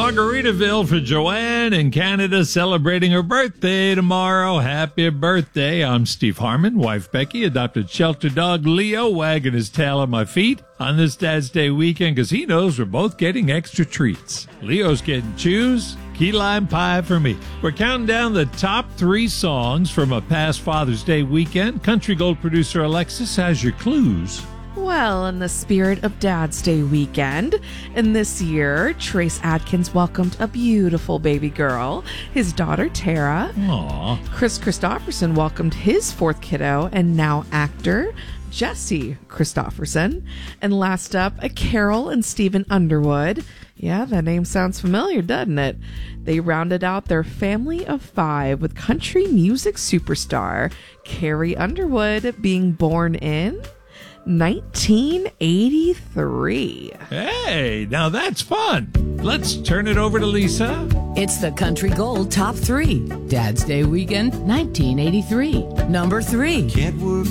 Margaritaville for Joanne in Canada, celebrating her birthday tomorrow. Happy birthday. I'm Steve Harmon, wife Becky, adopted shelter dog Leo, wagging his tail on my feet on this Dad's Day weekend because he knows we're both getting extra treats. Leo's getting chews, key lime pie for me. We're counting down the top 3 songs from a past Father's Day weekend. Country Gold producer Alexis has your clues. Well, in the spirit of Dad's Day weekend, and this year, Trace Adkins welcomed a beautiful baby girl, his daughter Tara. Aww. Chris Christopherson welcomed his 4th kiddo and now actor, Jesse Christopherson. And last up, Carol and Stephen Underwood. Yeah, that name sounds familiar, doesn't it? They rounded out their family of 5 with country music superstar Carrie Underwood being born in 1983. Hey, now that's fun. Let's turn it over to Lisa. It's the Country Gold Top 3. Dad's Day Weekend, 1983. Number 3. Can't work